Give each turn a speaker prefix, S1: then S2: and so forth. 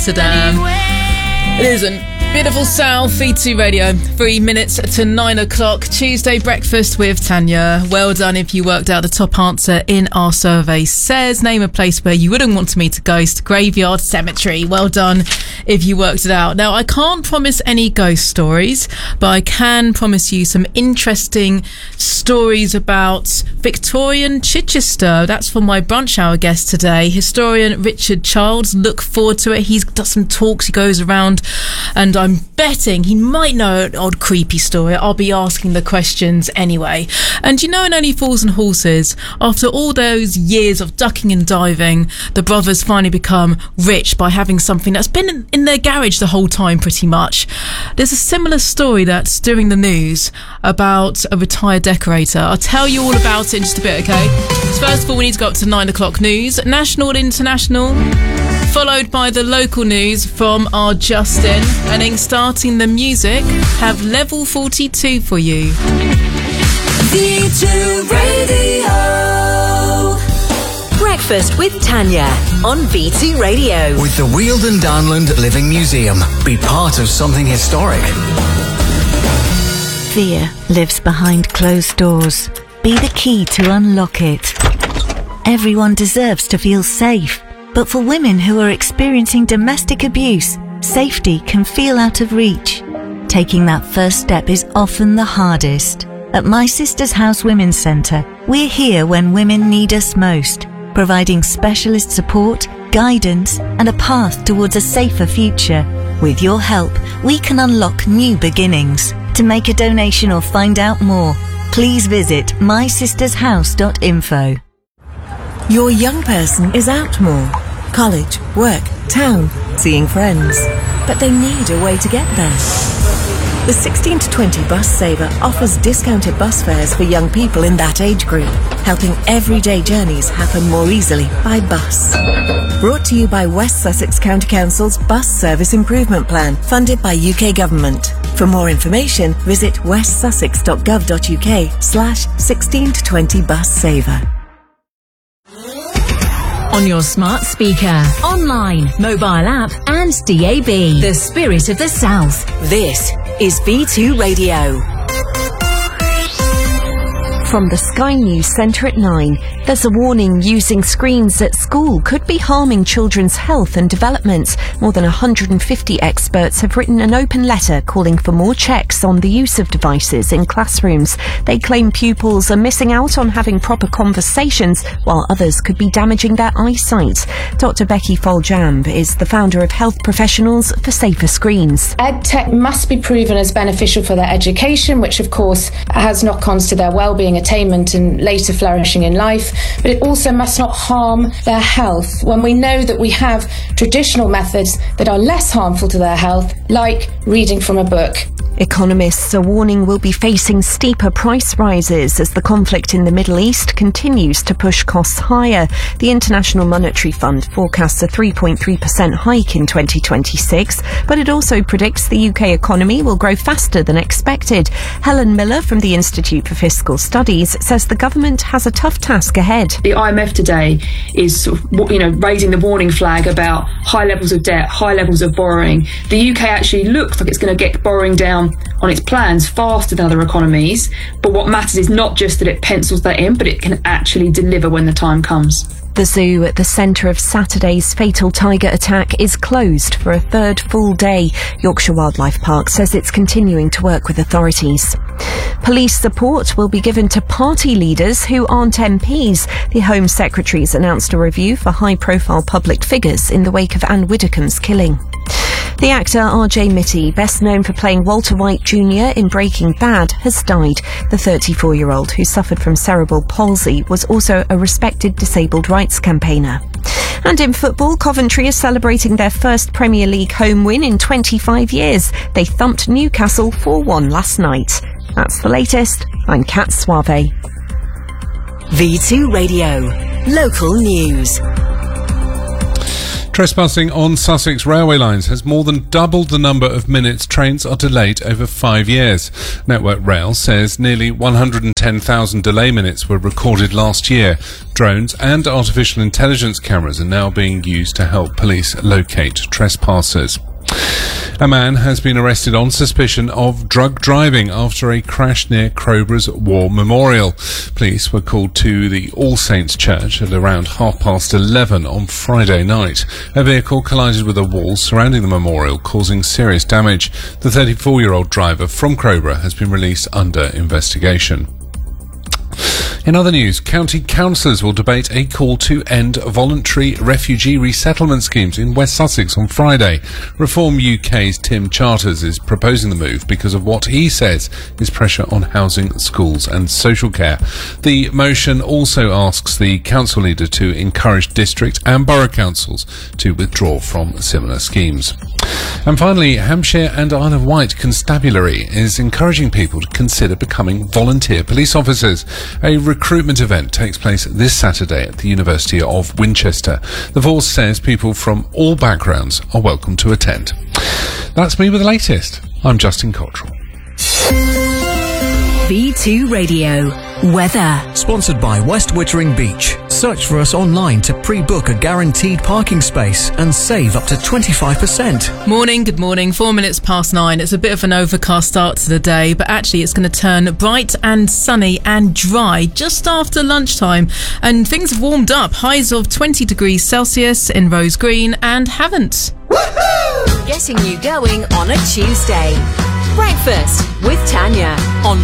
S1: It isn't. Beautiful South, V2 Radio, 3 minutes to 9 o'clock. Tuesday breakfast with Tanya. Well done if you worked out the top answer in our survey. Says, name a place where you wouldn't want to meet a ghost. Graveyard, cemetery. Well done if you worked it out. Now, I can't promise any ghost stories, but I can promise you some interesting stories about Victorian Chichester. That's for my brunch hour guest today, historian Richard Childs. Look forward to it. He's got some talks. He goes around, and I'm betting he might know an odd creepy story. I'll be asking the questions anyway. And you know, in Only Fools and Horses, after all those years of ducking and diving, the brothers finally become rich by having something that's been in their garage the whole time pretty much. There's a similar story that's doing the news about a retired decorator. I'll tell you all about it in just a bit, okay? So first of all, we need to go up to 9 o'clock news. National and international, followed by the local news from our Justin, and then starting the music, have Level 42 for you.
S2: V2 Radio. Breakfast with Tanya on V2 Radio.
S3: With the Wealdon Downland Living Museum. Be part of something historic.
S4: Fear lives behind closed doors. Be the key to unlock it. Everyone deserves to feel safe. But for women who are experiencing domestic abuse, safety can feel out of reach. Taking that first step is often the hardest. At My Sister's House Women's Centre, we're here when women need us most, providing specialist support, guidance, and a path towards a safer future. With your help, we can unlock new beginnings. To make a donation or find out more, please visit mysistershouse.info.
S5: Your young person is out more. College, work, town, seeing friends. But they need a way to get there. The 16 to 20 Bus Saver offers discounted bus fares for young people in that age group, helping everyday journeys happen more easily by bus. Brought to you by West Sussex County Council's Bus Service Improvement Plan, funded by UK Government. For more information, visit westsussex.gov.uk/16 to 20 Bus Saver.
S2: On your smart speaker, online, mobile app, and DAB. The Spirit of the South. This is V2 Radio. From the Sky News Centre at 9, there's a warning using screens at school could be harming children's health and development. More than 150 experts have written an open letter calling for more checks on the use of devices in classrooms. They claim pupils are missing out on having proper conversations, while others could be damaging their eyesight. Dr. Becky Foljamb is the founder of Health Professionals for Safer Screens.
S6: EdTech must be proven as beneficial for their education, which of course has knock-ons to their well-being, attainment and later flourishing in life, but it also must not harm their health when we know that we have traditional methods that are less harmful to their health, like reading from a book.
S2: Economists are warning we'll be facing steeper price rises as the conflict in the Middle East continues to push costs higher. The International Monetary Fund forecasts a 3.3% hike in 2026, but it also predicts the UK economy will grow faster than expected. Helen Miller from the Institute for Fiscal Studies says the government has a tough task ahead.
S7: The IMF today is raising the warning flag about high levels of debt, high levels of borrowing. The UK actually looks like it's going to get borrowing down on its plans faster than other economies, but what matters is not just that it pencils that in, but it can actually deliver when the time comes.
S2: The zoo at the centre of Saturday's fatal tiger attack is closed for a third full day. Yorkshire Wildlife Park says it's continuing to work with authorities. Police support will be given to party leaders who aren't MPs. The Home Secretary's announced a review for high-profile public figures in the wake of Anne Widdecombe's killing. The actor R.J. Mitty, best known for playing Walter White Jr. in Breaking Bad, has died. The 34-year-old, who suffered from cerebral palsy, was also a respected disabled rights campaigner. And in football, Coventry is celebrating their first Premier League home win in 25 years. They thumped Newcastle 4-1 last night. That's the latest. I'm Kat Suave. V2 Radio. Local news.
S8: Trespassing on Sussex railway lines has more than doubled the number of minutes trains are delayed over 5 years. Network Rail says nearly 110,000 delay minutes were recorded last year. Drones and artificial intelligence cameras are now being used to help police locate trespassers. A man has been arrested on suspicion of drug driving after a crash near Crowborough's War Memorial. Police were called to the All Saints Church at around 11:30 on Friday night. A vehicle collided with a wall surrounding the memorial, causing serious damage. The 34-year-old driver from Crowborough has been released under investigation. In other news, county councillors will debate a call to end voluntary refugee resettlement schemes in West Sussex on Friday. Reform UK's Tim Charters is proposing the move because of what he says is pressure on housing, schools and social care. The motion also asks the council leader to encourage district and borough councils to withdraw from similar schemes. And finally, Hampshire and Isle of Wight Constabulary is encouraging people to consider becoming volunteer police officers. A recruitment event takes place this Saturday at the University of Winchester. The force says people from all backgrounds are welcome to attend. That's me with the latest. I'm Justin Cottrell.
S9: B2 Radio. Weather.
S3: Sponsored by West Wittering Beach. Search for us online to pre-book a guaranteed parking space and save up to 25%.
S1: Morning, good morning. 4 minutes past 9. It's a bit of an overcast start to the day, but actually it's going to turn bright and sunny and dry just after lunchtime. And things have warmed up. Highs of 20 degrees Celsius in Rose Green and Havant.
S9: Getting you going on a Tuesday. Breakfast with Tanya on